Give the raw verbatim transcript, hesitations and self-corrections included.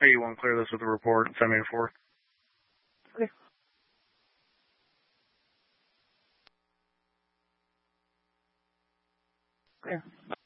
Hey, you want to clear this with a report and send me a four? Okay. Clear.